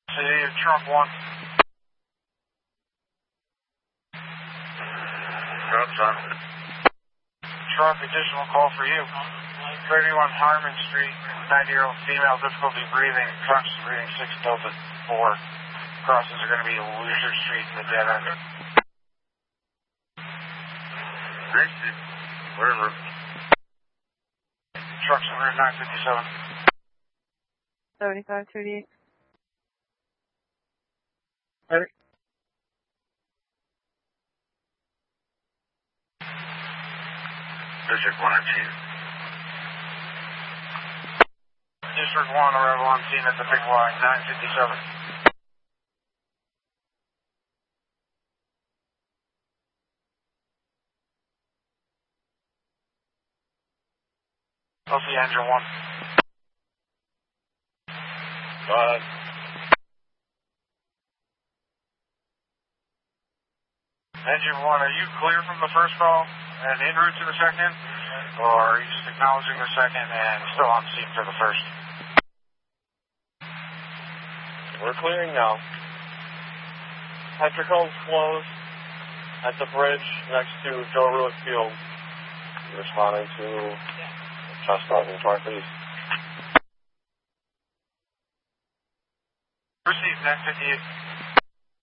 City of Trump 1. Trump, son. Trump, additional call for you. 31 Harmon Street, 90-year-old female, difficulty breathing, conscious breathing, 6 Delta 4. Crossings are going to be Lucier Street and the dead end. Great. We're in route. Trucks on Route 957. 7538. Ready? District 1 on scene. District 1, arrival on scene at the big line, 957. LC engine 1. Go ahead. Engine 1, are you clear from the first call and en route to the second? Or are you just acknowledging the second and still on scene for the first? We're clearing now. Petrichole's closed at the bridge next to Joe Ruick Field. Responding to Chestnut and Northeast. Received 958.